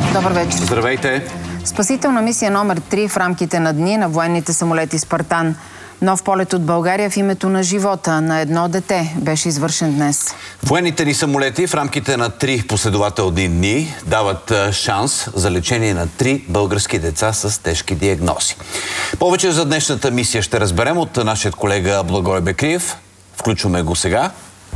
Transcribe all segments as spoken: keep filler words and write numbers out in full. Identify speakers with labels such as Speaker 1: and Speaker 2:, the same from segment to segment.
Speaker 1: Добър вечер.
Speaker 2: Здравейте.
Speaker 1: Спасителна мисия номер три в рамките на дни на военните самолети Спартан. Нов полет от България в името на живота на едно дете беше извършен днес.
Speaker 2: Военните ни самолети в рамките на три последователни дни дават шанс за лечение на три български деца с тежки диагнози. Повече за днешната мисия ще разберем от нашия колега Благой Бекриев. Включваме го сега.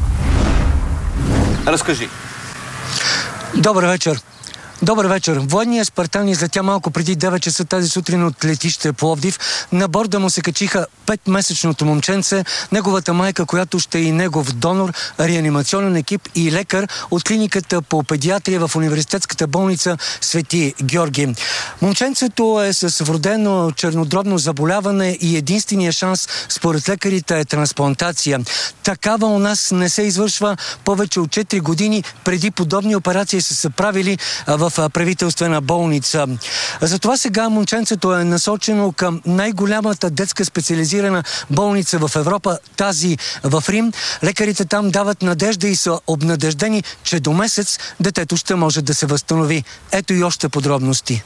Speaker 2: Разкажи.
Speaker 3: Добър вечер. Добър вечер. Военният Спартан излетя малко преди девет часа тази сутрин от летище Пловдив. На борда му се качиха петмесечното момченце, неговата майка, която ще е и негов донор, реанимационен екип и лекар от клиниката по педиатрия в университетската болница Свети Георги. Момченцето е с вродено чернодробно заболяване и единствения шанс според лекарите е трансплантация. Такава у нас не се извършва повече от четири години. Преди подобни операции са се правили в правителствена болница. Затова сега момченцето е насочено към най-голямата детска специализирана болница в Европа, тази в Рим. Лекарите там дават надежда и са обнадеждени, че до месец детето ще може да се възстанови. Ето и още подробности.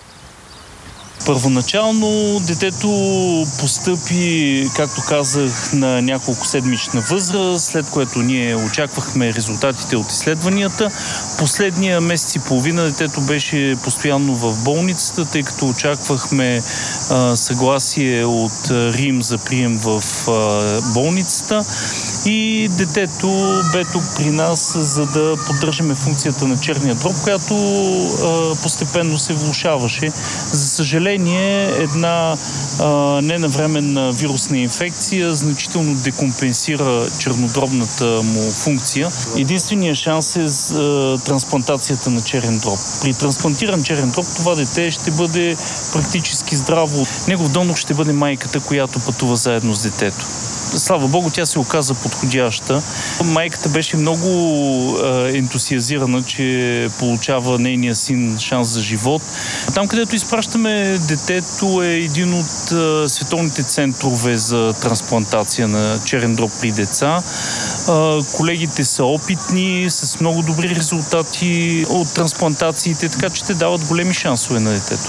Speaker 4: Първоначално детето постъпи, както казах, на няколко седмична възраст, след което ние очаквахме резултатите от изследванията. Последния месец и половина детето беше постоянно в болницата, тъй като очаквахме а, съгласие от Рим за прием в а, болницата. И детето бе тук при нас, за да поддържаме функцията на черния дроб, която а, постепенно се влошаваше. За съжаление, една а, ненавременна вирусна инфекция значително декомпенсира чернодробната му функция. Единственият шанс е за трансплантацията на черен дроб. При трансплантиран черен дроб това дете ще бъде практически здраво. Негов донор ще бъде майката, която пътува заедно с детето. Слава Богу, тя се оказа подходяща. Майката беше много е, ентусиазирана, че получава нейния син шанс за живот. Там, където изпращаме детето, е един от е, световните центрове за трансплантация на черен дроб при деца. Е, колегите са опитни, с много добри резултати от трансплантациите, така че те дават големи шансове на детето.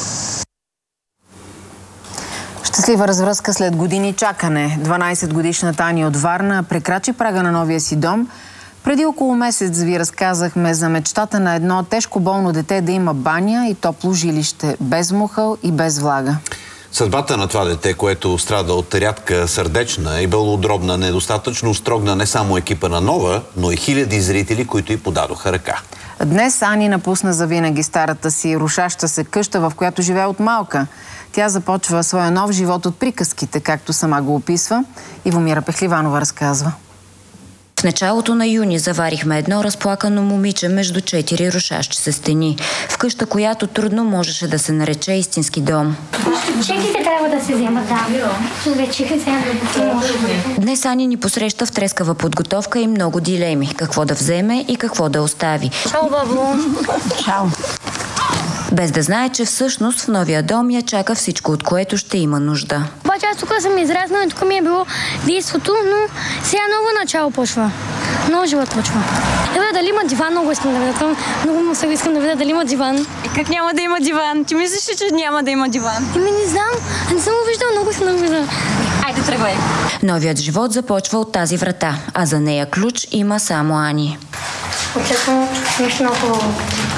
Speaker 1: Щастлива развръзка след години чакане. дванайсетгодишната Ани от Варна прекрачи прага на новия си дом. Преди около месец ви разказахме за мечтата на едно тежко болно дете да има баня и топло жилище, без мухъл и без влага.
Speaker 2: Съдбата на това дете, което страда от рядка сърдечна и белодробна недостатъчно, строгна не само екипа на Нова, но и хиляди зрители, които й подадоха ръка. Днес Ани напусна завинаги старата си рушаща се къща, в която живее от малка. Тя започва своя нов живот от приказките, както сама го описва. Ивомира Пехливанова разказва.
Speaker 5: В началото на юни заварихме едно разплакано момиче между четири рушащи се стени. В къща, която трудно можеше да се нарече истински дом.
Speaker 6: Чеките трябва да се вземат, да. Вече
Speaker 5: Днес Ани ни посреща в трескава подготовка и много дилеми. Какво да вземе и какво да остави.
Speaker 6: Чао, бабо.
Speaker 5: Чао. Без да знае, че всъщност в новия дом я чака всичко, от което ще има нужда.
Speaker 6: Обаче аз тук съм израснала и тук ми е било действото, но сега ново начало почва. Много живот почва. Да видя дали има диван, много искам да видя. Много му се искам да видя дали има диван.
Speaker 7: И как няма да има диван? Ти мислиш ли, че няма да има диван?
Speaker 6: Еми не знам, не съм го виждала, много искам да го видя.
Speaker 7: Айде, тръгвай.
Speaker 5: Новият живот започва от тази врата, а за нея ключ има само Ани.
Speaker 6: Очаквам нещо много хубаво.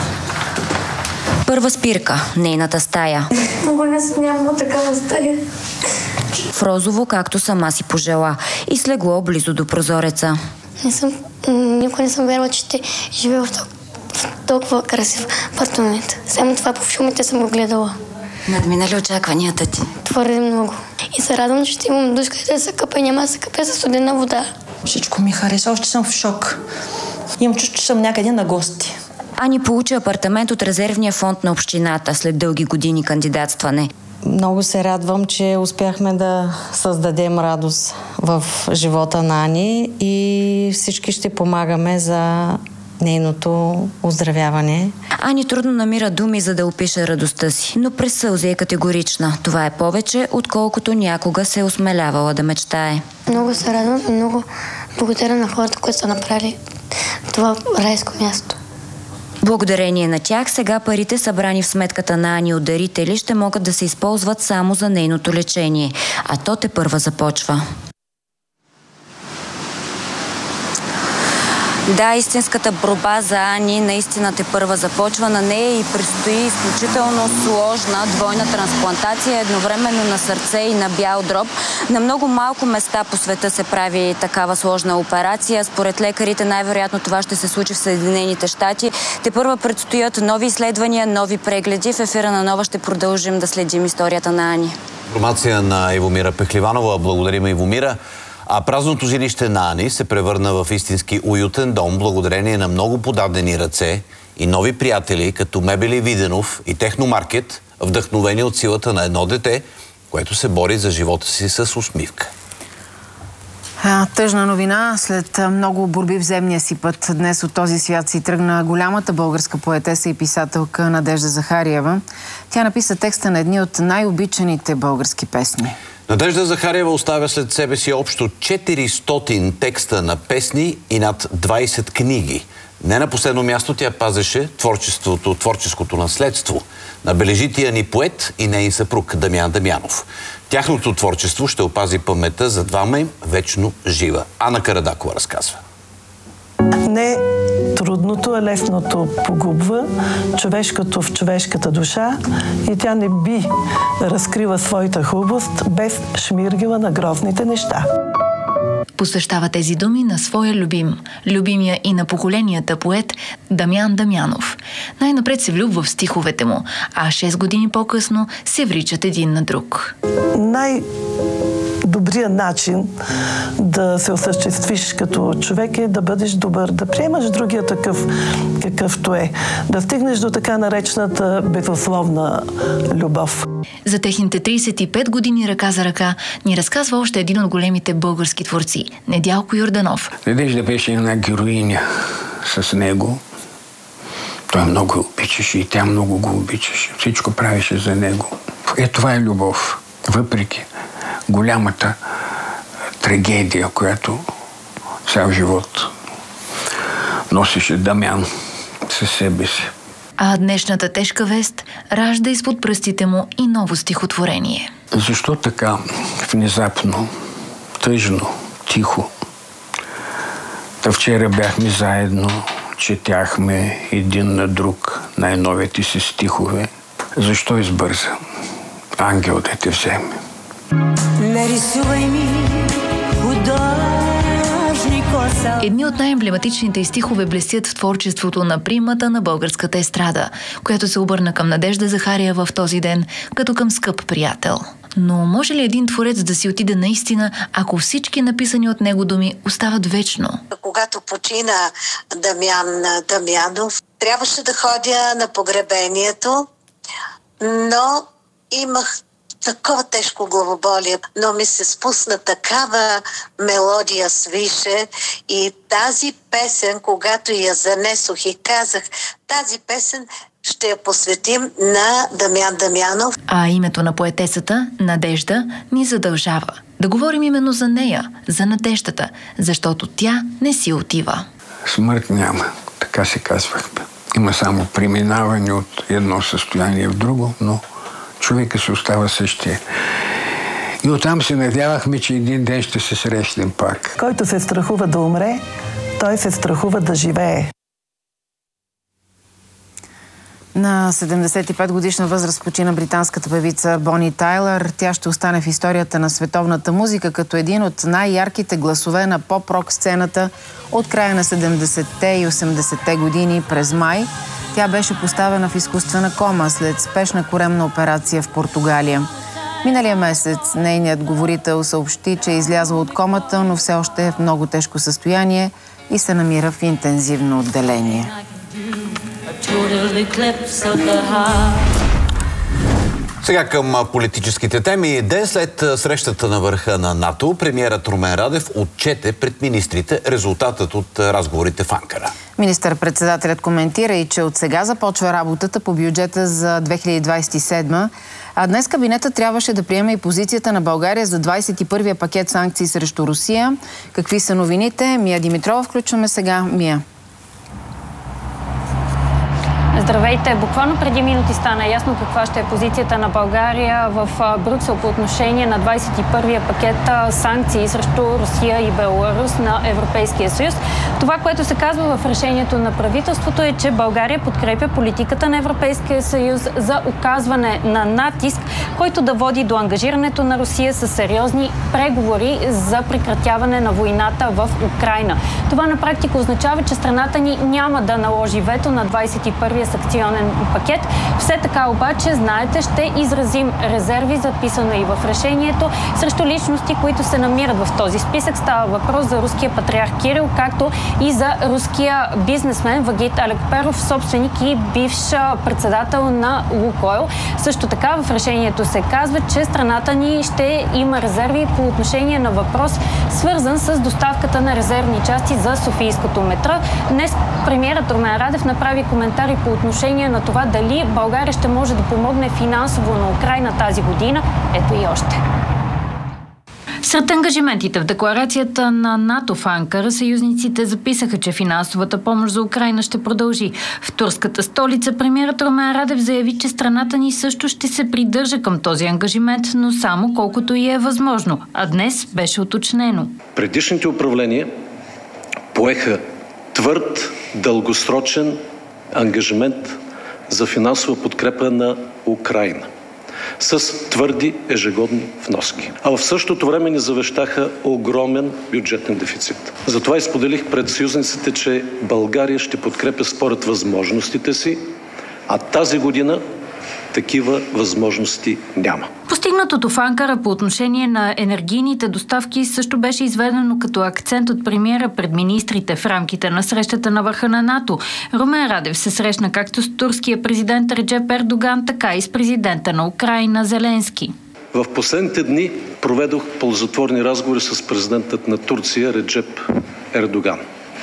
Speaker 5: Първа спирка – нейната стая.
Speaker 6: Много не няма такава стая.
Speaker 5: В розово, както сама си пожела, и с легло близо до прозореца.
Speaker 6: Не съм, никога не съм вярвала, че ще живея в толкова красив апартамент. Само това по филмите съм го гледала.
Speaker 5: Надмина ли очакванията ти?
Speaker 6: Твърде много. И се радвам, че ще имам душ, където да се къпя, няма да се къпя със студена вода.
Speaker 7: Всичко ми хареса, още съм в шок. Имам чувство, че съм някъде на гости.
Speaker 5: Ани получи апартамент от резервния фонд на общината след дълги години кандидатстване.
Speaker 8: Много се радвам, че успяхме да създадем радост в живота на Ани и всички ще помагаме за нейното оздравяване.
Speaker 5: Ани трудно намира думи, за да опише радостта си, но през сълзи е категорична. Това е повече, отколкото някога се е осмелявала да мечтае.
Speaker 6: Много се радвам и много благодаря на хората, които са направили това райско място.
Speaker 5: Благодарение на тях, сега парите, събрани в сметката на Ани от дарители, ще могат да се използват само за нейното лечение. А то тепърва започва. Да, истинската борба за Ани наистина тепърва започва. На нея и предстои изключително сложна двойна трансплантация, едновременно на сърце и на бял дроб. На много малко места по света се прави такава сложна операция. Според лекарите най-вероятно това ще се случи в Съединените щати. Тепърва предстоят нови изследвания, нови прегледи. В ефира на Нова ще продължим да следим историята на Ани.
Speaker 2: Информация на Ивомира Пехливанова. Благодарим, Ивомира. А празното жилище на Ани се превърна в истински уютен дом благодарение на много подадени ръце и нови приятели, като Мебели Виденов и Техномаркет, вдъхновени от силата на едно дете, което се бори за живота си с усмивка.
Speaker 1: Тъжна новина. След много борби в земния си път, днес от този свят си тръгна голямата българска поетеса и писателка Надежда Захариева. Тя написа текста на едни от най-обичаните български песни.
Speaker 2: Надежда Захариева оставя след себе си общо четиристотин текста на песни и над двайсет книги. Не на последно място тя пазеше творчеството, творческото наследство на бележития ни поет и неин съпруг Дамян Дамянов. Тяхното творчество ще опази паметта за двама им вечно жива. Ана Карадакова разказва.
Speaker 9: Не трудното, а лесното погубва, човешкото в човешката душа и тя не би разкрила своята хубост без шмиргила на грозните неща.
Speaker 10: Посвещава тези думи на своя любим, любимия и на поколенията поет Дамян Дамянов. Най-напред се влюбва в стиховете му, а шест години по-късно се вричат един на друг.
Speaker 9: Най- Добрият начин да се осъществиш като човек е да бъдеш добър, да приемаш другия такъв, какъвто е, да стигнеш до така наречената безусловна любов.
Speaker 10: За техните трийсет и пет години ръка за ръка ни разказва още един от големите български творци – Недялко Йорданов.
Speaker 11: Надежда беше една героиня с него. Той много обичаше и тя много го обичаше. Всичко правеше за него. Е, това е любов. Въпреки голямата трагедия, която цял живот носеше Дамян със себе си.
Speaker 10: А днешната тежка вест ражда изпод пръстите му и ново стихотворение.
Speaker 11: Защо така внезапно, тъжно, тихо? Та вчера бяхме заедно, четяхме един на друг най-новите си стихове. Защо избърза ангел да те вземе?
Speaker 10: Едни от най-емблематичните стихове блестят в творчеството на примата на българската естрада, която се обърна към Надежда Захариева в този ден, като към скъп приятел. Но може ли един творец да си отиде наистина, ако всички написани от него думи остават вечно?
Speaker 12: Когато почина Дамян Дамянов, трябваше да ходя на погребението, но имах такова тежко главоболие, но ми се спусна такава мелодия свише и тази песен, когато я занесох и казах, тази песен ще я посветим на Дамян Дамянов.
Speaker 10: А името на поетесата, Надежда, ни задължава да говорим именно за нея, за надеждата, защото тя не си отива.
Speaker 11: Смърт няма, така се казвахме. Има само преминаване от едно състояние в друго, но човека се остава същия. И оттам се надявахме, че един ден ще се срещнем пак.
Speaker 9: Който се страхува да умре, той се страхува да живее.
Speaker 1: На седемдесет и пет годишна възраст почина британската певица Бони Тайлър. Тя ще остане в историята на световната музика като един от най-ярките гласове на поп-рок сцената от края на седемдесетте и осемдесетте години през май. Тя беше поставена в изкуствена кома след спешна коремна операция в Португалия. Миналия месец нейният говорител съобщи, че е излязла от комата, но все още е в много тежко състояние и се намира в интензивно отделение.
Speaker 2: Сега към политическите теми. Ден след срещата на върха на НАТО, премиерът Румен Радев отчете пред министрите резултатът от разговорите в Анкара.
Speaker 1: Министър-председателят коментира и, че от сега започва работата по бюджета за две хиляди двадесет и седма, а днес кабинетът трябваше да приеме и позицията на България за двадесет и първия пакет санкции срещу Русия. Какви са новините? Мия Димитрова включваме сега. Мия.
Speaker 13: Здравейте! Буквално преди минути стана ясно каква ще е позицията на България в Брюксел по отношение на двадесет и първия пакет санкции срещу Русия и Беларус на Европейския съюз. Това, което се казва в решението на правителството, е, че България подкрепя политиката на Европейския съюз за оказване на натиск, който да води до ангажирането на Русия с сериозни преговори за прекратяване на войната в Украйна. Това на практика означава, че страната ни няма да наложи вето на двадесет и първия санкционен пакет. Все така обаче, знаете, ще изразим резерви, записано и в решението, срещу личности, които се намират в този списък. Става въпрос за руския патриарх Кирил, както и за руския бизнесмен Вагит Алекперов, собственик и бивш председател на Лукойл. Също така в решението се казва, че страната ни ще има резерви по отношение на въпрос, свързан с доставката на резервни части за Софийското метро. Днес премиерът Румен Радев направи коментари по отношение на това дали България ще може да помогне финансово на Украйна тази година. Ето и още.
Speaker 10: Сред ангажиментите в декларацията на НАТО в Анкара, съюзниците записаха, че финансовата помощ за Украйна ще продължи. В турската столица премиерът Румен Радев заяви, че страната ни също ще се придържа към този ангажимент, но само колкото и е възможно. А днес беше уточнено.
Speaker 14: Предишните управления поеха твърд, дългосрочен ангажимент за финансова подкрепа на Украйна с твърди ежегодни вноски. А в същото време ни завещаха огромен бюджетен дефицит. Затова изподелих пред съюзниците, че България ще подкрепя според възможностите си, а тази година такива възможности няма.
Speaker 10: Постигнатото в Анкара по отношение на енергийните доставки също беше изведено като акцент от премиера пред министрите в рамките на срещата на върха на НАТО. Румен Радев се срещна както с турския президент Реджеп Ердоган, така и с президента на Украйна Зеленски.
Speaker 14: В последните дни проведох ползотворни разговори с президентът на Турция Реджеп Ердоган.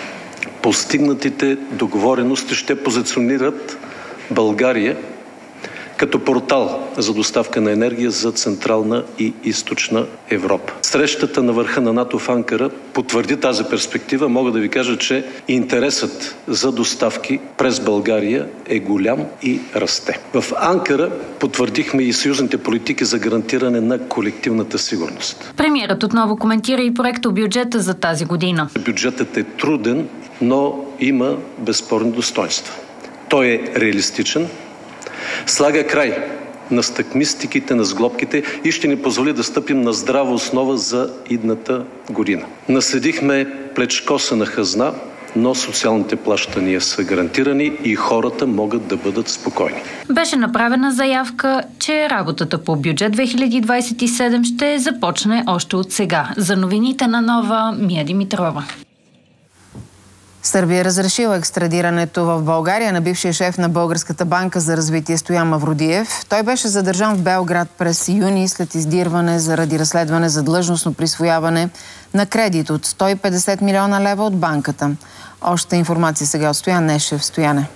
Speaker 14: Постигнатите договорености ще позиционират България като портал за доставка на енергия за Централна и Източна Европа. Срещата на върха на НАТО в Анкара потвърди тази перспектива. Мога да ви кажа, че интересът за доставки през България е голям и расте. В Анкара потвърдихме и съюзните политики за гарантиране на колективната сигурност.
Speaker 10: Премиерът отново коментира и проекто бюджета за тази година.
Speaker 14: Бюджетът е труден, но има безспорни достоинства. Той е реалистичен, слага край на стъкмистиките, на сглобките и ще ни позволи да стъпим на здрава основа за идната година. Наследихме плечкосана хазна, но социалните плащания са гарантирани и хората могат да бъдат спокойни.
Speaker 10: Беше направена заявка, че работата по бюджет две хиляди двадесет и седем ще започне още от сега. За новините на Нова, Мия Димитрова.
Speaker 1: Сърбия разрешила екстрадирането в България на бившия шеф на Българската банка за развитие Стоян Мавродиев. Той беше задържан в Белград през юни след издирване заради разследване за длъжностно присвояване на кредит от сто и петдесет милиона лева от банката. Още информация сега от Стоян Нешев. Стояне.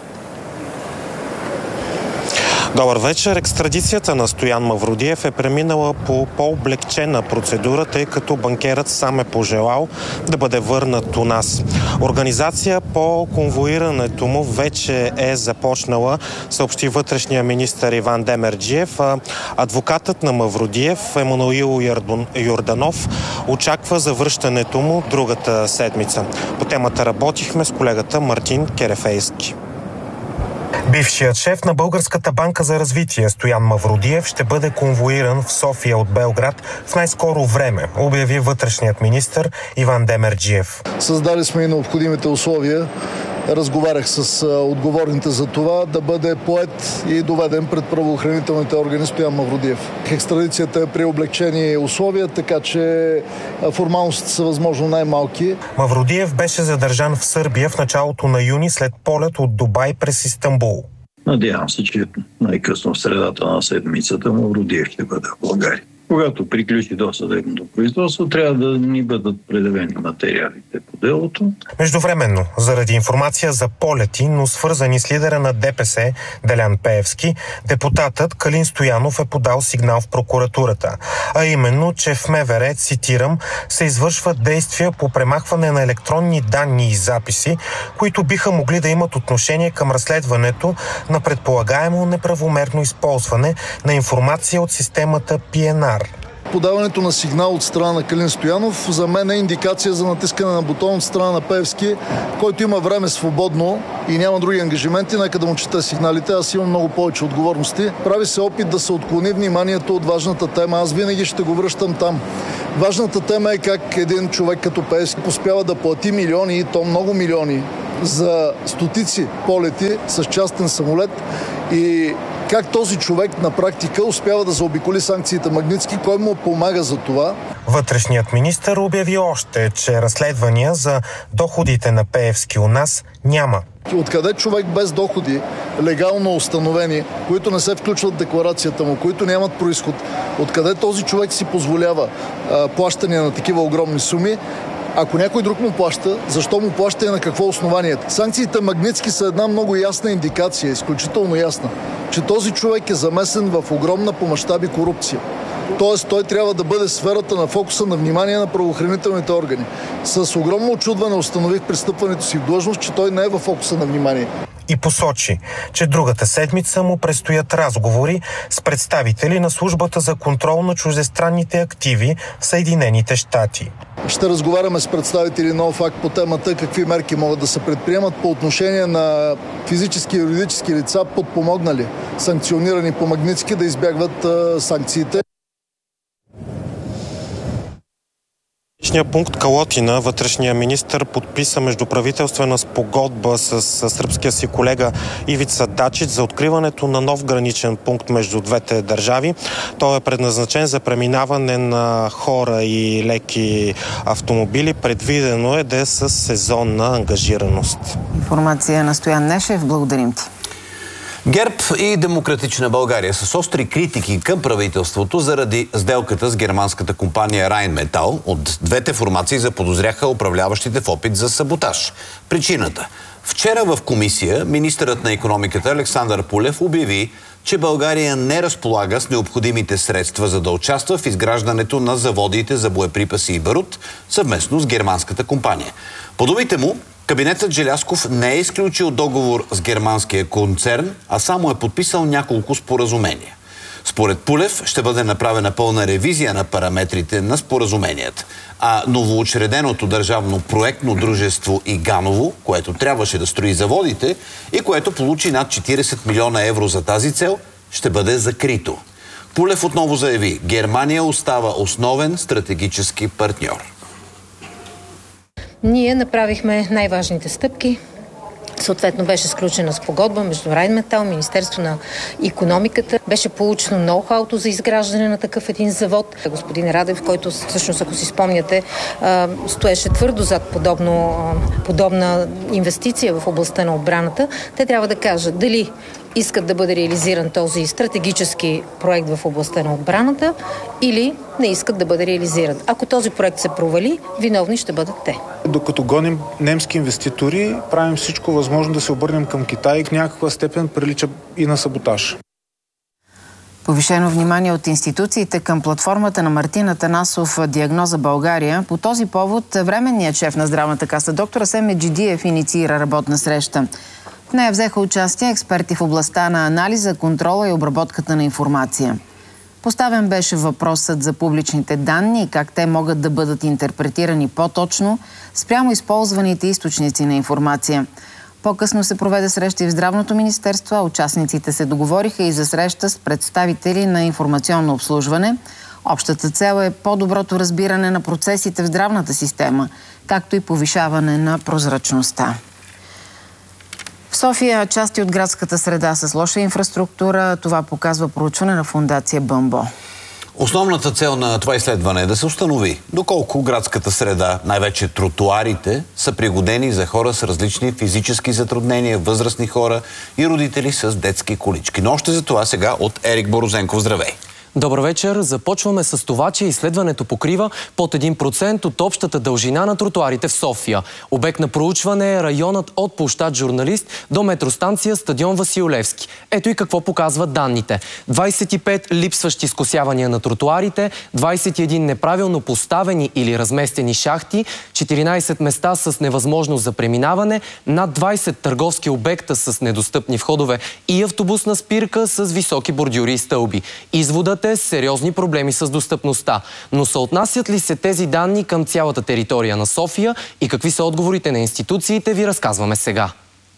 Speaker 15: Добър вечер. Екстрадицията на Стоян Мавродиев е преминала по по-облегчена процедура, тъй като банкерът сам е пожелал да бъде върнат у нас. Организация по конвоирането му вече е започнала, съобщи вътрешния министър Иван Демерджиев. Адвокатът на Мавродиев, Емануил Йорданов, очаква завръщането му другата седмица. По темата работихме с колегата Мартин Керефейски. Бившият шеф на Българската банка за развитие Стоян Мавродиев ще бъде конвоиран в София от Белград в най-скоро време, обяви вътрешният министър Иван Демерджиев.
Speaker 16: Създали сме и необходимите условия. Разговарях с отговорните за това да бъде поет и доведен пред правоохранителните органи Стоян Мавродиев. Екстрадицията е при облегчени условия, така че формалностите са възможно най-малки.
Speaker 15: Мавродиев беше задържан в Сърбия в началото на юни след полет от Дубай през Истанбул.
Speaker 17: Надявам се, че най-късно в средата на седмицата Мавродиев ще бъде в България. Когато приключи досъдебното производство, трябва да ни бъдат предявени материалите по делото.
Speaker 15: Междувременно, заради информация за полети, но свързани с лидера на ДПС Делян Пеевски, депутатът Калин Стоянов е подал сигнал в прокуратурата. А именно, че в МВР, цитирам, се извършват действия по премахване на електронни данни и записи, които биха могли да имат отношение към разследването на предполагаемо неправомерно използване на информация от системата Пи Ен Ар.
Speaker 16: Подаването на сигнал от страна на Калин Стоянов за мен е индикация за натискане на бутон от страна на Пеевски, който има време свободно и няма други ангажименти. Нека да му чета сигналите. Аз имам много повече отговорности. Прави се опит да се отклони вниманието от важната тема. Аз винаги ще го връщам там. Важната тема е как един човек като Пеевски успява да плати милиони, и то много милиони, за стотици полети с частен самолет и как този човек на практика успява да заобиколи санкциите Магнитски, кой му помага за това.
Speaker 15: Вътрешният министър обяви още, че разследвания за доходите на Пеевски у нас няма.
Speaker 16: Откъде човек без доходи, легално установени, които не се включват в декларацията му, които нямат происход, откъде този човек си позволява а, плащания на такива огромни суми? Ако някой друг му плаща, защо му плаща и на какво основание? Санкциите Магнитски са една много ясна индикация, изключително ясна, че този човек е замесен в огромна по мащаби корупция. Тоест той трябва да бъде сферата на фокуса на внимание на правоохранителните органи. С огромно очудване установих престъпването си в длъжност, че той не е в фокуса на внимание.
Speaker 15: И посочи, че другата седмица му предстоят разговори с представители на Службата за контрол на чуждестранните активи в Съединените щати.
Speaker 16: Ще разговаряме с представители на ОФАК по темата какви мерки могат да се предприемат по отношение на физически и юридически лица, подпомогнали, санкционирани по Магнитски, да избягват а, санкциите.
Speaker 15: Пункт Калотина, вътрешния министър подписа междуправителствена спогодба с, с сръбския си колега Ивица Дачич за откриването на нов граничен пункт между двете държави. Той е предназначен за преминаване на хора и леки автомобили. Предвидено е да е с сезонна ангажираност.
Speaker 1: Информация на Стоян Нешев. Благодарим ти.
Speaker 2: ГЕРБ и Демократична България с остри критики към правителството заради сделката с германската компания Rheinmetall. От двете формации заподозряха управляващите в опит за саботаж. Причината. Вчера в комисия министърът на икономиката Александър Пулев обяви, че България не разполага с необходимите средства, за да участва в изграждането на заводите за боеприпаси и барут съвместно с германската компания. По думите му, кабинетът Желязков не е изключил договор с германския концерн, а само е подписал няколко споразумения. Според Пулев ще бъде направена пълна ревизия на параметрите на споразуменията. А новоучреденото държавно проектно дружество Иганово, което трябваше да строи заводите и което получи над четирийсет милиона евро за тази цел, ще бъде закрито. Пулев отново заяви, Германия остава основен стратегически партньор.
Speaker 18: Ние направихме най-важните стъпки. Съответно беше сключена спогодба между Rheinmetall, Министерство на икономиката. Беше получено ноу-хауто за изграждане на такъв един завод. Господин Радев, който всъщност, ако си спомняте, стоеше твърдо зад подобно, подобна инвестиция в областта на отбраната. Те трябва да кажат дали искат да бъде реализиран този стратегически проект в областта на отбраната или не искат да бъде реализиран. Ако този проект се провали, виновни ще бъдат те.
Speaker 19: Докато гоним немски инвеститори, правим всичко възможно да се обърнем към Китай и в някаква степен прилича и на саботаж.
Speaker 1: Повишено внимание от институциите към платформата на Мартин Атанасов Диагноза България. По този повод временният шеф на Здравната каса доктор Асен Меджидиев инициира работна среща. В нея взеха участие експерти в областта на анализа, контрола и обработката на информация. Поставен беше въпросът за публичните данни и как те могат да бъдат интерпретирани по-точно спрямо използваните източници на информация. По-късно се проведе среща и в Здравното министерство, а участниците се договориха и за среща с представители на информационно обслужване. Общата цел е по-доброто разбиране на процесите в здравната система, както и повишаване на прозрачността. В София части от градската среда с лоша инфраструктура. Това показва проучване на фондация Бъмбо.
Speaker 2: Основната цел на това изследване е да се установи доколко градската среда, най-вече тротуарите, са пригодени за хора с различни физически затруднения, възрастни хора и родители с детски колички. Но още за това сега от Ерик Борозенков. Здравей!
Speaker 20: Добър вечер. Започваме с това, че изследването покрива под един процент от общата дължина на тротуарите в София. Обект на проучване е районът от площад Журналист до метростанция Стадион Васил Левски. Ето и какво показват данните. двадесет и пет липсващи скосявания на тротуарите, двадесет и един неправилно поставени или разместени шахти, четиринадесет места с невъзможност за преминаване, над двадесет търговски обекта с недостъпни входове и автобусна спирка с високи бордюри и стълби. Изводът е сериозни проблеми с достъпността. Но съотнасят ли се тези данни към цялата територия на София и какви са отговорите на институциите, ви разказваме сега.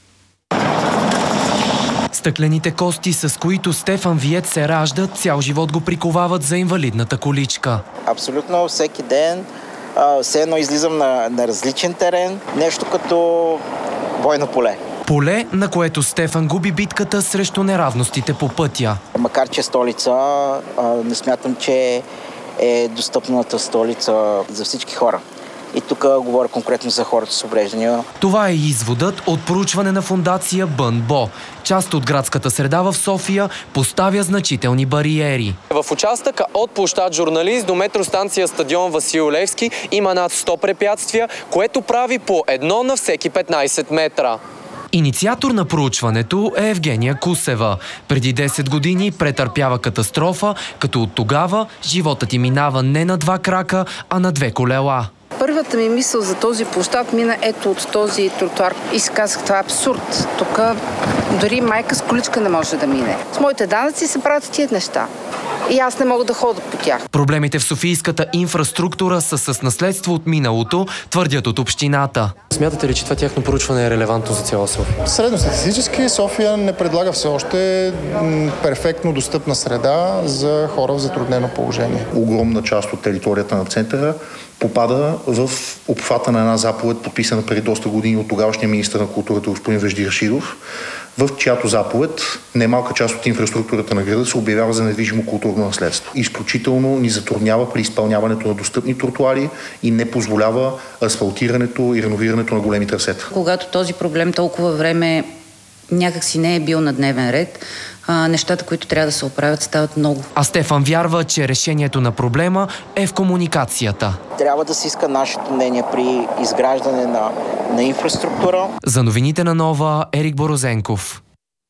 Speaker 20: Стъклените кости, с които Стефан Виет се ражда, цял живот го приковават за инвалидната количка.
Speaker 21: Абсолютно всеки ден, а, все едно излизам на, на различен терен, нещо като бойно поле.
Speaker 20: Поле, на което Стефан губи битката срещу неравностите по пътя.
Speaker 21: Макар че столица, а, не смятам, че е достъпната столица за всички хора. И тук говоря конкретно за хората с увреждания.
Speaker 20: Това е изводът от проучване на фондация БънБО. Част от градската среда в София поставя значителни бариери. В участъка от площад Журналист до метростанция Стадион Васил Левски има над сто препятствия, което прави по едно на всеки петнадесет метра. Инициатор на проучването е Евгения Кусева. Преди десет години претърпява катастрофа, като от тогава животът й минава не на два крака, а на две колела.
Speaker 22: Първата ми мисъл за този площад мина ето от този тротуар и си казах, това е абсурд. Тук дори майка с количка не може да мине. С моите данъци се правят тия неща. И аз не мога да ходя по тях.
Speaker 20: Проблемите в софийската инфраструктура са с наследство от миналото, твърдят от общината. Смятате ли, че това тяхно проучване е релевантно за цяла София?
Speaker 23: Средностатистически София не предлага все още перфектно достъпна среда за хора в затруднено положение.
Speaker 24: Огромна част от територията на центъра попада в обхвата на една заповед, подписана преди доста години от тогавашния министър на културата господин Вежди Рашидов, в чиято заповед немалка част от инфраструктурата на града се обявява за недвижимо културно наследство. Изключително ни затруднява при изпълняването на достъпни тротуари и не позволява асфалтирането и реновирането на големи трасета.
Speaker 25: Когато този проблем толкова време някак си не е бил на дневен ред, а, нещата, които трябва да се оправят, стават много.
Speaker 20: А Стефан вярва, че решението на проблема е в комуникацията.
Speaker 21: Трябва да се иска нашето мнение при изграждане на, на инфраструктура.
Speaker 20: За новините на Нова, Ерик Борозенков.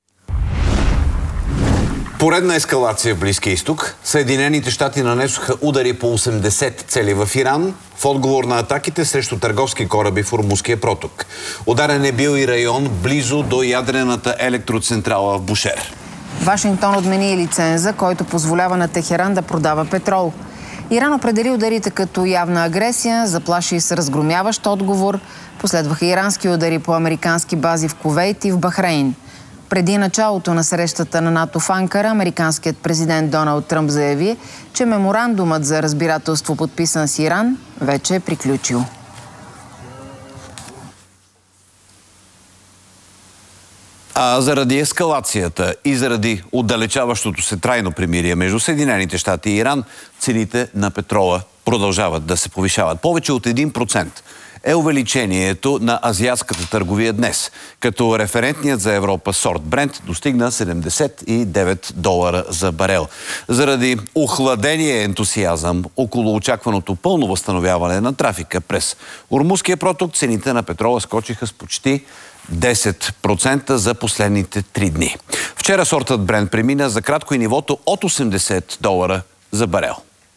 Speaker 2: Поредна ескалация в Близкия изток. Съединените щати нанесоха удари по осемдесет цели в Иран в отговор на атаките срещу търговски кораби в Ормузския проток. Ударен е бил и район близо до ядрената електроцентрала в Бушер.
Speaker 1: Вашингтон отмени лиценза, който позволява на Техеран да продава петрол. Иран определи ударите като явна агресия, заплаши с разгромяващ отговор. Последваха ирански удари по американски бази в Кувейт и в Бахрейн. Преди началото на срещата на НАТО в Анкара, американският президент Доналд Тръмп заяви, че меморандумът за разбирателство, подписан с Иран, вече е приключил.
Speaker 2: А заради ескалацията и заради отдалечаващото се трайно примирие между Съединените щати и Иран, цените на петрола продължават да се повишават. Повече от един процент е увеличението на азиатската търговия днес, като референтният за Европа сорт Брент достигна седемдесет и девет долара за барел. Заради охладения ентусиазъм около очакваното пълно възстановяване на трафика през Ормузския проток, цените на петрола скочиха с почти десет процента за последните три дни. Вчера сортът Брент премина за кратко и нивото от осемдесет долара за барел.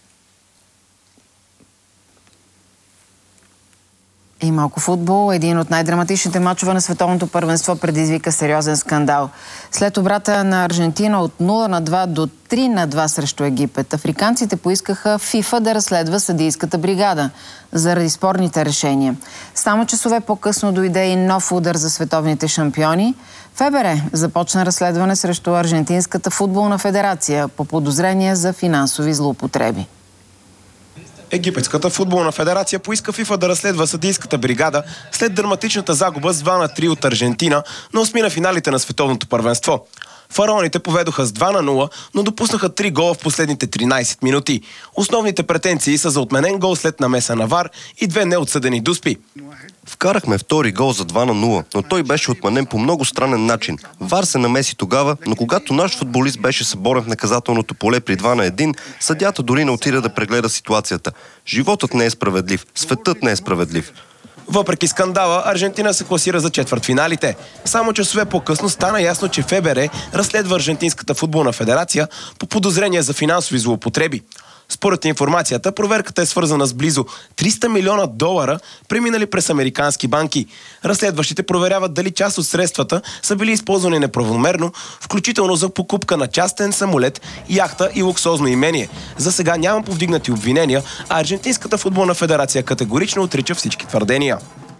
Speaker 1: И малко футбол. Един от най-драматичните мачове на световното първенство предизвика сериозен скандал. След обрата на Аржентина от нула на два до три на два срещу Египет, африканците поискаха ФИФА да разследва съдийската бригада заради спорните решения. Само часове по-късно дойде и нов удар за световните шампиони. ФБР започна разследване срещу Аржентинската футболна федерация по подозрение за финансови злоупотреби.
Speaker 26: Египетската футболна федерация поиска ФИФА да разследва съдийската бригада след драматичната загуба с два на три от Аржентина на осми на финалите на световното първенство. Фараоните поведоха с два на нула, но допуснаха три гола в последните тринайсет минути. Основните претенции са за отменен гол след намеса на ВАР и две неотсъдени дуспи.
Speaker 3: Вкарахме втори гол за два на нула, но той беше отменен по много странен начин. ВАР се намеси тогава, но когато наш футболист беше съборен в наказателното поле при два на едно, съдията дори не отида да прегледа ситуацията. Животът не е справедлив, светът не е справедлив.
Speaker 26: Въпреки скандала, Аржентина се класира за четвъртфиналите. Само часове по-късно стана ясно, че ФБР разследва Аржентинската футболна федерация по подозрения за финансови злоупотреби. Според информацията, проверката е свързана с близо триста милиона долара, преминали през американски банки. Разследващите проверяват дали част от средствата са били използвани неправомерно, включително за покупка на частен самолет, яхта и луксозно имение. За сега няма повдигнати обвинения, а Аржентинската футболна федерация категорично отрича всички твърдения.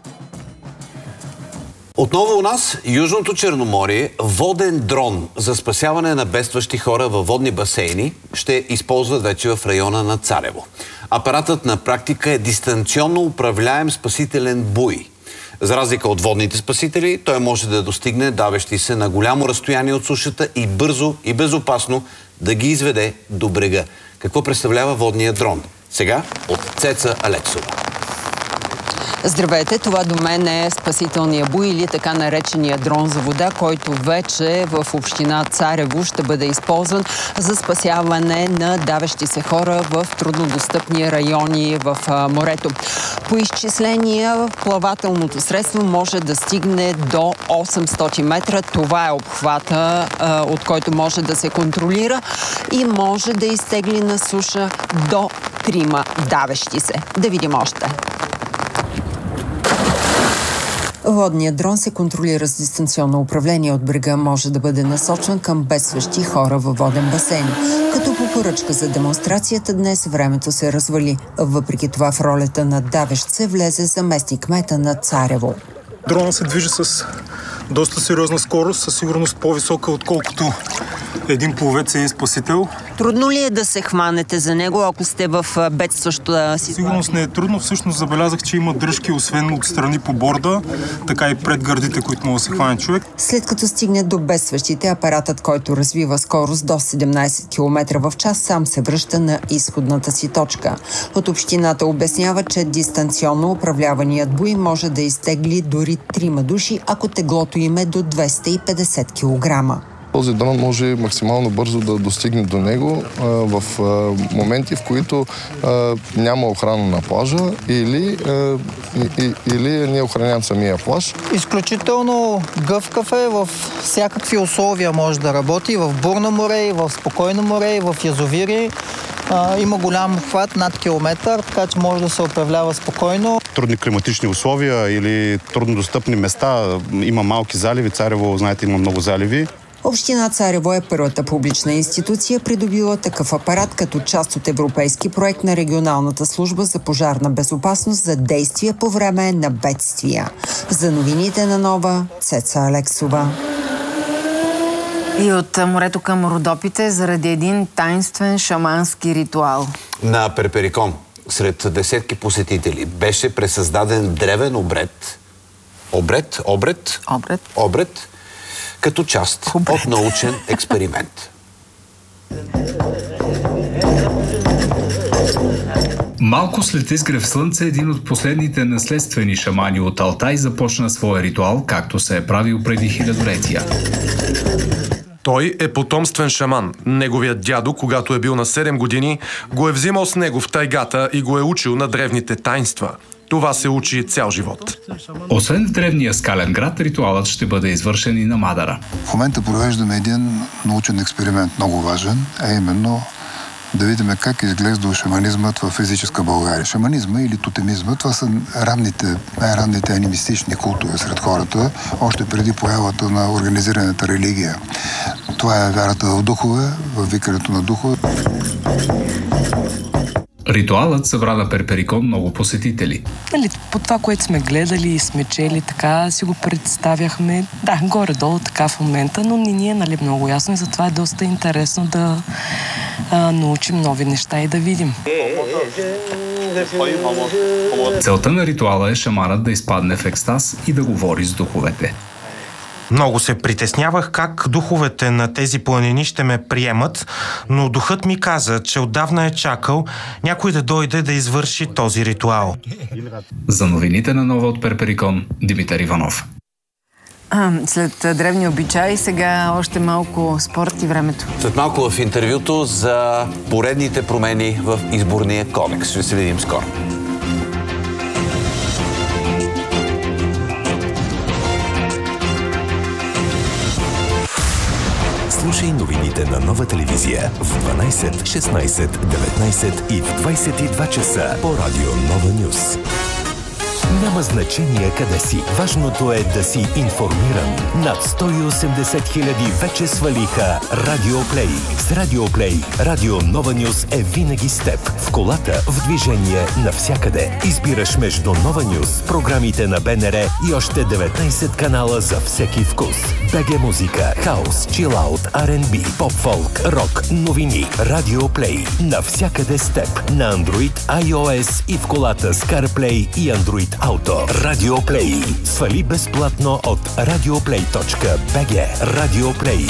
Speaker 2: Отново у нас, Южното Черноморие, воден дрон за спасяване на бедстващи хора във водни басейни ще използват вече в района на Царево. Апаратът на практика е дистанционно управляем спасителен буй. За разлика от водните спасители, той може да достигне давещи се на голямо разстояние от сушата и бързо и безопасно да ги изведе до брега. Какво представлява водния дрон? Сега от Цеца Алексова.
Speaker 4: Здравейте, това до мен е спасителния буй или така наречения дрон за вода, който вече в община Царево ще бъде използван за спасяване на давещи се хора в труднодостъпни райони в морето. По изчисления, плавателното средство може да стигне до осемстотин метра. Това е обхвата, от който може да се контролира и може да изтегли на суша до трима давещи се. Да видим още. Водният дрон се контролира с дистанционно управление от брега, може да бъде насочен към бедстващи хора във воден басейн. Като по поръчка за демонстрацията днес времето се развали. Въпреки това в ролята на давещ се влезе заместник-кмета на Царево.
Speaker 5: Дрона се движи с доста сериозна скорост, със сигурност по-висока, отколкото един пловец и един спасител.
Speaker 4: Трудно ли е да се хванете за него, ако сте в бедстваща ситуация?
Speaker 5: Сигурност не е трудно. Всъщност забелязах, че има дръжки, освен от страни по борда, така и пред гърдите, които може да се хване човек.
Speaker 4: След като стигне до бедстващите, апаратът, който развива скорост до седемнайсет километра в час, сам се връща на изходната си точка. От общината обяснява, че дистанционно управляваният буй може да изтегли дори трима души, ако теглото им е до двеста и петдесет килограма.
Speaker 6: Този дрон може максимално бързо да достигне до него а, в а, моменти, в които а, няма охрана на плажа или, а, и, или ние охранявам самия плаж.
Speaker 7: Изключително гъвкав е, в всякакви условия може да работи, в бурно море, в спокойно море, в язовири. А, има голям хват над километър, така че може да се управлява спокойно.
Speaker 8: Трудни климатични условия или труднодостъпни места, има малки заливи, Царево, знаете, има много заливи.
Speaker 4: Община Царево е първата публична институция, придобила такъв апарат като част от европейски проект на регионалната служба за пожарна безопасност за действия по време на бедствия. За новините на Нова, Цеца Алексова.
Speaker 1: И от морето към Родопите заради един таинствен шамански ритуал.
Speaker 2: На Перперикон, сред десетки посетители, беше пресъздаден древен обред. Обред? Обред?
Speaker 1: Обред.
Speaker 2: Обред. Като част Обред. От научен експеримент.
Speaker 27: Малко след изгрев слънце, един от последните наследствени шамани от Алтай започна своя ритуал, както се е правил преди хилядолетия.
Speaker 28: Той е потомствен шаман. Неговият дядо, когато е бил на седем години, го е взимал с него в тайгата и го е учил на древните таинства. Това се учи цял живот.
Speaker 27: Освен в древния скален град, ритуалът ще бъде извършен и на Мадара.
Speaker 29: В момента провеждаме един научен експеримент, много важен, а именно да видим как изглежда шаманизмът в физическа България. Шаманизма или тотемизма, това са ранните, най-ранните анимистични култове сред хората, още преди появата на организираната религия. Това е вярата в духове, в викането на духове.
Speaker 27: Ритуалът събра на Перперикон много посетители.
Speaker 30: Нали, по това, което сме гледали и сме чели, така си го представяхме. Да, горе-долу така в момента, но не ни е нали, много ясно и затова е доста интересно да а, научим нови неща и да видим.
Speaker 27: Целта на ритуала е шаманът да изпадне в екстаз и да говори с духовете.
Speaker 9: Много се притеснявах как духовете на тези планини ще ме приемат, но духът ми каза, че отдавна е чакал някой да дойде да извърши този ритуал.
Speaker 27: За новините на Нова от Перперикон, Димитър Иванов.
Speaker 1: А, след древни обичаи, сега още малко спорт и времето.
Speaker 2: След малко в интервюто за поредните промени в изборния кодекс. Ще се видим скоро.
Speaker 10: Слушай новините на Нова телевизия в дванайсет, шестнайсет, деветнайсет и в двайсет и два часа по радио Нова Нюс. Няма значение къде си. Важното е да си информиран. Над сто и осемдесет хиляди вече свалиха Радиоплей. С Радиоплей Радио Нова Нюс е винаги с теб. В колата, в движение, навсякъде. Избираш между Нова Нюс, програмите на БНР и още деветнайсет канала за всеки вкус. БГ музика, хаус, чилаут, Ар енд Би, поп-фолк, рок, новини. Радиоплей. Навсякъде с теб. На Android, iOS и в колата с CarPlay и Android Auto. Радиоплей. Свали безплатно от радиоплей точка би джи. Радиоплей.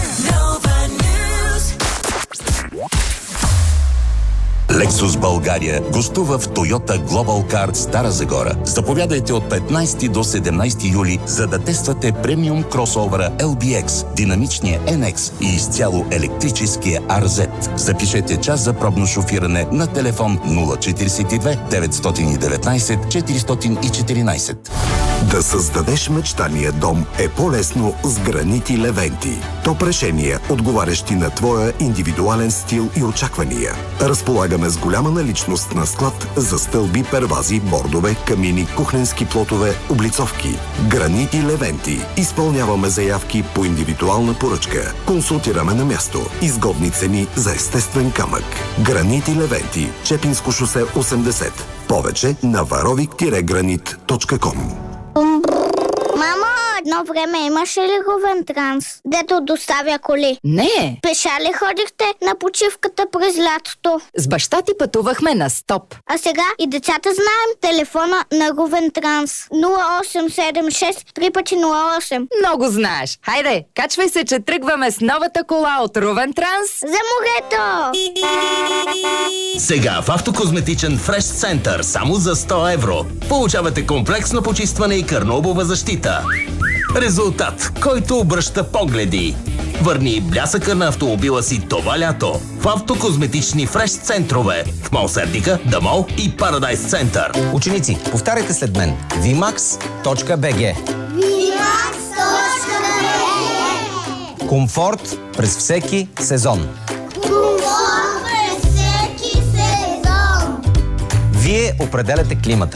Speaker 10: Lexus България гостува в Toyota Global Car Стара Загора. Заповядайте от петнайсети до седемнайсети юли, за да тествате премиум кросовъра Ел Би Екс, динамичния Ен Екс и изцяло електрическия Ар Зет. Запишете час за пробно шофиране на телефон нула четирийсет и две, деветстотин и деветнайсет, четиристотин и четиринайсет.
Speaker 11: Да създадеш мечтания дом е по-лесно с гранити Левенти. Топ решения, отговарящи на твоя индивидуален стил и очаквания. Разполагаме с голяма наличност на склад за стълби, первази, бордове, камини, кухненски плотове, облицовки. Гранити Левенти. Изпълняваме заявки по индивидуална поръчка. Консултираме на място. Изгодни цени за естествен камък. Гранити Левенти. Чепинско шосе осемдесет. Повече на варовик гранит точка ком.
Speaker 12: Мамо, едно време имаше ли Ровентранс, дето доставя коли?
Speaker 13: Не.
Speaker 12: Пеша ли ходихте на почивката през лятото?
Speaker 13: С баща ти пътувахме на стоп.
Speaker 12: А сега и децата знаем телефона на Ровентранс. нула осем седем шест три пъти нула осем.
Speaker 13: Много знаеш. Хайде, качвай се, че тръгваме с новата кола от Ровентранс.
Speaker 12: За морето!
Speaker 14: Сега в Автокозметичен Фреш Център само за сто евро. Получавате комплексно почистване и кърнобова защита. Резултат, който обръща погледи. Върни блясъка на автомобила си това лято в Автокозметични Фреш Центрове в Мол Сердика, Дамол и Парадайс Център.
Speaker 15: Ученици, повтаряйте след мен. ви макс точка би джи.
Speaker 12: ви макс точка би джи.
Speaker 15: Комфорт през всеки сезон.
Speaker 12: Комфорт през всеки сезон.
Speaker 15: Вие определяте климата.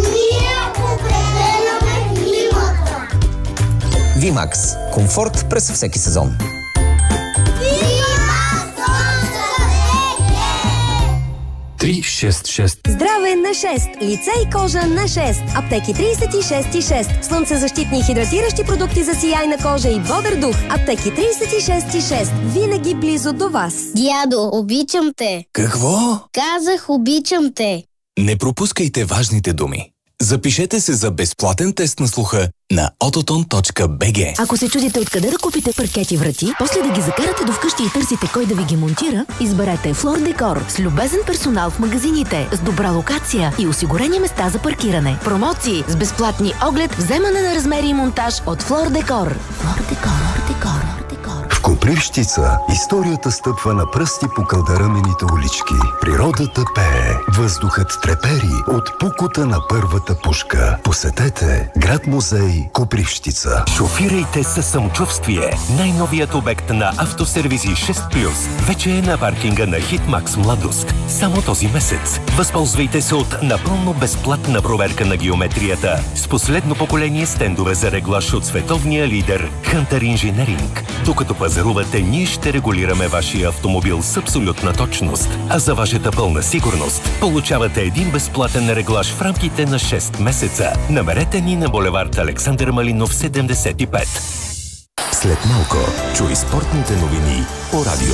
Speaker 15: Вимакс. Комфорт през всеки сезон.
Speaker 10: три шест шест.
Speaker 16: Здраве на шест. Лице и кожа на шест. Аптеки трийсет и шест и шест. Слънцезащитни и хидратиращи продукти за сияйна кожа и бодър дух. Аптеки трийсет и шест и шест. Винаги близо до вас.
Speaker 12: Дядо, обичам те.
Speaker 10: Какво?
Speaker 12: Казах, обичам те.
Speaker 10: Не пропускайте важните думи. Запишете се за безплатен тест на слуха на ототон точка би джи.
Speaker 16: Ако се чудите откъде да купите паркети врати, после да ги закарате до вкъщи и търсите кой да ви ги монтира, изберете Флор Декор с любезен персонал в магазините, с добра локация и осигурени места за паркиране. Промоции с безплатни оглед, вземане на размери и монтаж от Флор Декор. Флор Декор, Декор.
Speaker 10: В Копривщица историята стъпва на пръсти по кълдарамените улички. Природата пее, въздухът трепери от пукота на първата пушка. Посетете град-музей Копривщица. Шофирайте със самочувствие. Най-новият обект на Автосервизи шест плюс вече е на паркинга на Хитмакс Младост. Само този месец. Възползвайте се от напълно безплатна проверка на геометрията с последно поколение стендове за реглаж от световния лидер Hunter Engineering. Докато пазарувате, ние ще регулираме вашия автомобил с абсолютна точност. А за вашата пълна сигурност получавате един безплатен реглаж в рамките на шест месеца. Намерете ни на булевард Александър Малинов седемдесет и пет. След малко чуй спортните новини по радио